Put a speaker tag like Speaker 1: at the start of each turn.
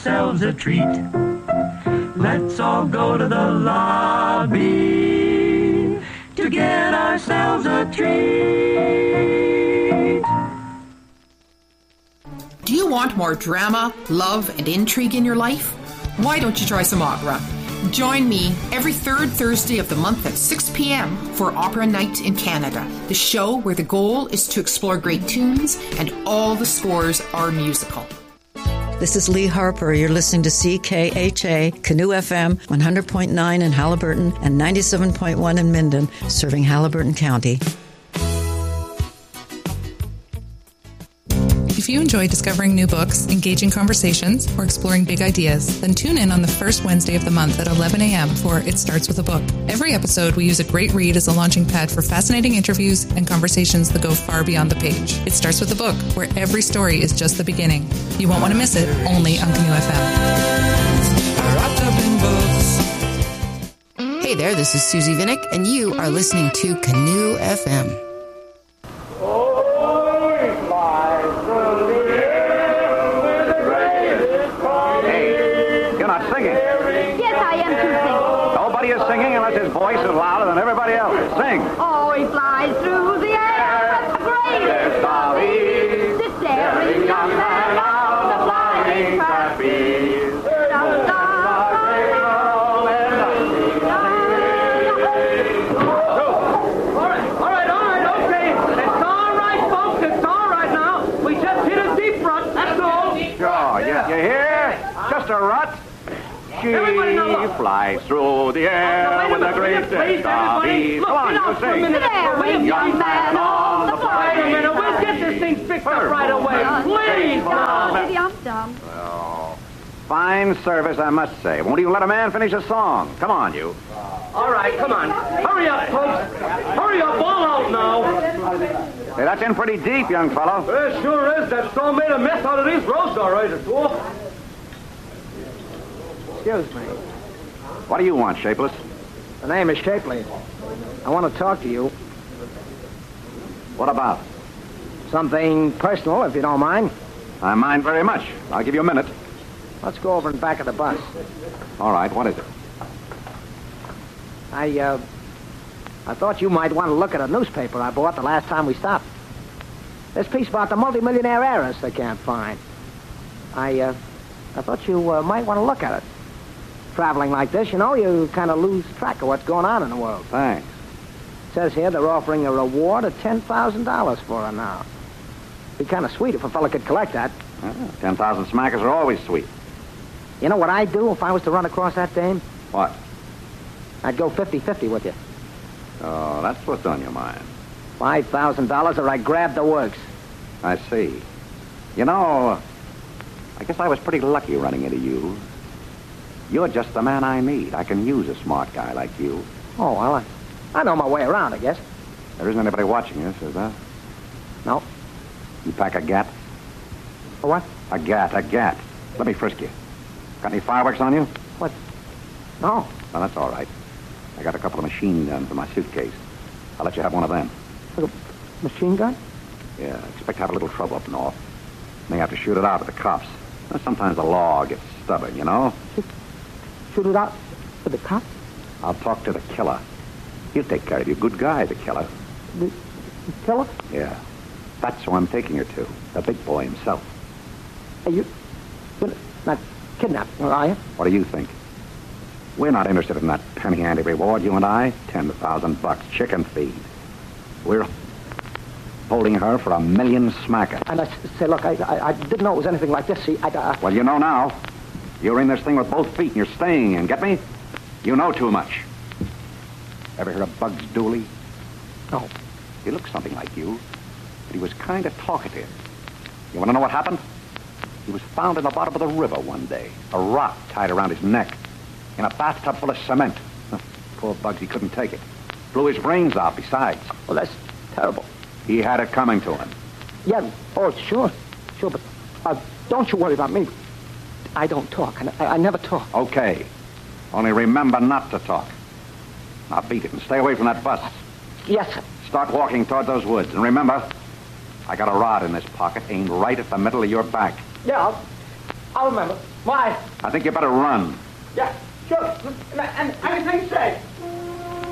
Speaker 1: ourselves a treat. Let's all go to the lobby to get ourselves a treat.
Speaker 2: Do you want more drama, love, and intrigue in your life? Why don't you try some opera? Join me every third Thursday of the month at 6 p.m. for Opera Night in Canada, the show where the goal is to explore great tunes and all the scores are musical.
Speaker 3: This is Lee Harper. You're listening to CKHA, Canoe FM, 100.9 in Halliburton and 97.1 in Minden, serving Halliburton County.
Speaker 4: If you enjoy discovering new books, engaging conversations, or exploring big ideas, then tune in on the first Wednesday of the month at 11 a.m. for It Starts With a Book. Every episode, we use a great read as a launching pad for fascinating interviews and conversations that go far beyond the page. It Starts With a Book, where every story is just the beginning. You won't want to miss it, only on Canoe FM.
Speaker 5: Hey there, this is Susie Vinnick, and you are listening to Canoe FM.
Speaker 6: Singing unless his voice is louder than everybody else. Sing.
Speaker 7: Oh, he flies through the air with the greatest ease. The daring young man of the flying trapeze.
Speaker 8: All right, okay. It's all right, folks. It's all right now. We just hit a deep rut, that's all.
Speaker 6: Sure, you hear? Just a rut. She flies through the air with a great ease. Come on, you sing.
Speaker 7: Young man on the flying.
Speaker 8: Wait a minute, we'll get this thing fixed up right away. Please,
Speaker 6: Oh, fine service, I must say. Won't even let a man finish a song. Come on, you.
Speaker 8: All right, come on. Hurry up, folks. Hurry up, all out now.
Speaker 6: Hey, that's in pretty deep, young fellow.
Speaker 8: It sure is. That storm made a mess out of these roads, all right, it's all.
Speaker 9: Excuse me.
Speaker 6: What do you want, Shapeless?
Speaker 9: The name is Shapley. I want to talk to you.
Speaker 6: What about?
Speaker 9: Something personal, if you don't mind.
Speaker 6: I mind very much. I'll give you a minute.
Speaker 9: Let's go over in back of the bus.
Speaker 6: All right, what is it?
Speaker 9: I thought you might want to look at a newspaper I bought the last time we stopped. This piece about the multimillionaire heiress they can't find. I thought you might want to look at it. Traveling like this, you know, you kind of lose track of what's going on in the world.
Speaker 6: Thanks.
Speaker 9: It says here they're offering a reward of $10,000 for her now. Be kind of sweet if a fella could collect that.
Speaker 6: 10,000 smackers are always sweet.
Speaker 9: You know what I'd do if I was to run across that dame?
Speaker 6: What?
Speaker 9: I'd go 50-50 with you.
Speaker 6: Oh, that's what's on your mind.
Speaker 9: $5,000 or I grab the works.
Speaker 6: I see. You know, I guess I was pretty lucky running into you. You're just the man I need. I can use a smart guy like you.
Speaker 9: Oh, well, I know my way around, I guess.
Speaker 6: There isn't anybody watching us, is there?
Speaker 9: No.
Speaker 6: You pack a gat?
Speaker 9: A what?
Speaker 6: A gat. Let me frisk you. Got any fireworks on you?
Speaker 9: What? No.
Speaker 6: Well, that's all right. I got a couple of machine guns in my suitcase. I'll let you have one of them.
Speaker 9: A machine gun?
Speaker 6: Yeah, expect to have a little trouble up north. May have to shoot it out at the cops. Sometimes the law gets stubborn, you know?
Speaker 9: Shoot it out to the cops?
Speaker 6: I'll talk to the killer. He'll take care of you. Good guy, the killer.
Speaker 9: The killer?
Speaker 6: Yeah. That's who I'm taking her to. The big boy himself.
Speaker 9: Are you're not kidnapped, are you?
Speaker 6: What do you think? We're not interested in that penny-ante reward, you and I. $10,000, chicken feed. We're holding her for $1 million smacker.
Speaker 9: And I say, look, I didn't know it was anything like this. See,
Speaker 6: Well, you know now. You're in this thing with both feet, and you're staying in. Get me? You know too much. Ever heard of Bugs Dooley?
Speaker 9: No.
Speaker 6: He looks something like you, but he was kind of talkative. You want to know what happened? He was found in the bottom of the river one day, a rock tied around his neck, in a bathtub full of cement. Poor Bugs, he couldn't take it. Blew his brains out besides.
Speaker 9: Well, that's terrible.
Speaker 6: He had it coming to him.
Speaker 9: Yeah, oh, sure, but don't you worry about me. I don't talk, and I never talk.
Speaker 6: Okay. Only remember not to talk. Now beat it and stay away from that bus.
Speaker 9: Yes, sir.
Speaker 6: Start walking toward those woods. And remember, I got a rod in this pocket aimed right at the middle of your back.
Speaker 9: Yeah,
Speaker 8: I'll remember. Why?
Speaker 6: I think you better run.
Speaker 8: Yeah, sure. And